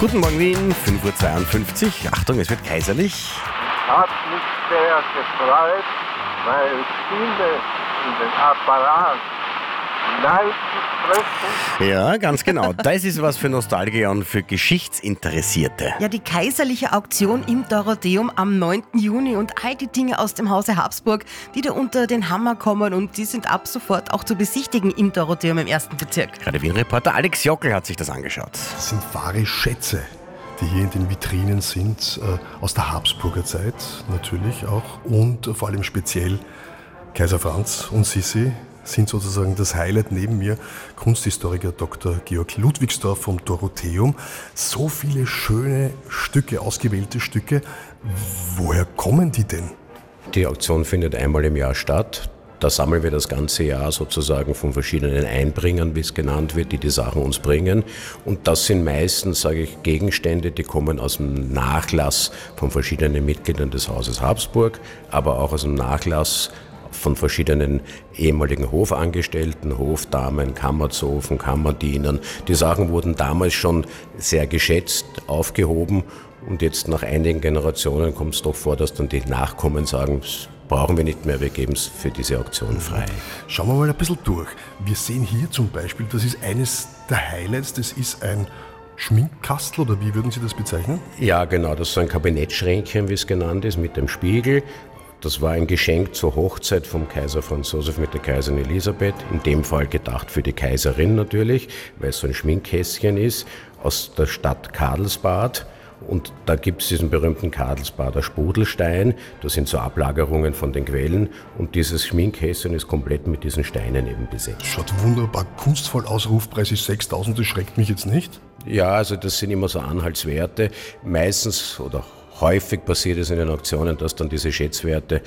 Guten Morgen Wien, 5.52 Uhr. Achtung, es wird kaiserlich. Hat mich sehr gefreut, weil viele in den Apparat hineinzusprechen. Ja, ganz genau. Das ist was für Nostalgiker und für Geschichtsinteressierte. Ja, die kaiserliche Auktion im Dorotheum am 9. Juni und all die Dinge aus dem Hause Habsburg, die da unter den Hammer kommen, und die sind ab sofort auch zu besichtigen im Dorotheum im 1. Bezirk. Gerade Wien-Reporter Alex Jockel hat sich das angeschaut. Das sind wahre Schätze, die hier in den Vitrinen sind, aus der Habsburger Zeit natürlich auch, und vor allem speziell Kaiser Franz und Sissi sind sozusagen das Highlight. Neben mir Kunsthistoriker Dr. Georg Ludwigsdorf vom Dorotheum. So viele schöne Stücke, ausgewählte Stücke. Woher kommen die denn? Die Auktion findet einmal im Jahr statt. Da sammeln wir das ganze Jahr sozusagen von verschiedenen Einbringern, wie es genannt wird, die die Sachen uns bringen. Und das sind meistens, sage ich, Gegenstände, die kommen aus dem Nachlass von verschiedenen Mitgliedern des Hauses Habsburg, aber auch aus dem Nachlass von verschiedenen ehemaligen Hofangestellten, Hofdamen, Kammerzofen, Kammerdienern. Die Sachen wurden damals schon sehr geschätzt, aufgehoben, und jetzt nach einigen Generationen kommt es doch vor, dass dann die Nachkommen sagen, das brauchen wir nicht mehr, wir geben es für diese Auktion frei. Schauen wir mal ein bisschen durch. Wir sehen hier zum Beispiel, das ist eines der Highlights, das ist ein Schminkkastel, oder wie würden Sie das bezeichnen? Ja, genau, das ist so ein Kabinettschränkchen, wie es genannt ist, mit dem Spiegel. Das war ein Geschenk zur Hochzeit vom Kaiser Franz Josef mit der Kaiserin Elisabeth, in dem Fall gedacht für die Kaiserin natürlich, weil es so ein Schminkkästchen ist, aus der Stadt Kadelsbad. Und da gibt es diesen berühmten Kadelsbader Sprudelstein, das sind so Ablagerungen von den Quellen, und dieses Schminkkästchen ist komplett mit diesen Steinen eben besetzt. Schaut wunderbar kunstvoll aus, Rufpreis ist 6.000, das schreckt mich jetzt nicht. Ja, also das sind immer so Anhaltswerte, meistens oder häufig passiert es in den Auktionen, dass dann diese Schätzwerte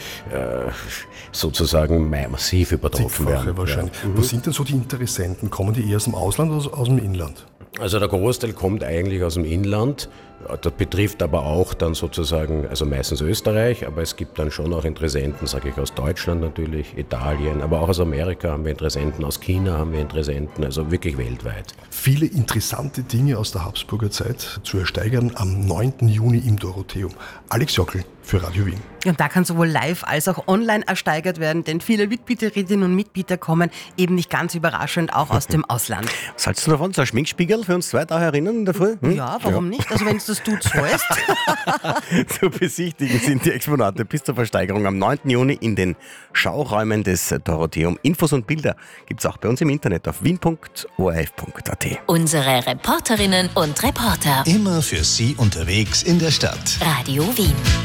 sozusagen massiv übertroffen werden. Wahrscheinlich. Ja. Was sind denn so die Interessenten? Kommen die eher aus dem Ausland oder aus dem Inland? Also der Großteil kommt eigentlich aus dem Inland. Das betrifft aber auch dann sozusagen, also meistens Österreich, aber es gibt dann schon auch Interessenten, sage ich, aus Deutschland natürlich, Italien, aber auch aus Amerika haben wir Interessenten, aus China haben wir Interessenten, also wirklich weltweit. Viele interessante Dinge aus der Habsburger Zeit zu ersteigern am 9. Juni im Dorotheum. Alex Jockel für Radio Wien. Und da kann sowohl live als auch online ersteigert werden, denn viele Mitbieterinnen und Mitbieter kommen eben nicht ganz überraschend auch aus dem Ausland. Was hältst du davon? So ein Schminkspiegel für uns zwei da herinnen in der Früh? Ja, warum nicht? Also wenn du zahlst. Zu besichtigen sind die Exponate bis zur Versteigerung am 9. Juni in den Schauräumen des Dorotheum. Infos und Bilder gibt es auch bei uns im Internet auf wien.orf.at. Unsere Reporterinnen und Reporter. Immer für Sie unterwegs in der Stadt. Radio Wien.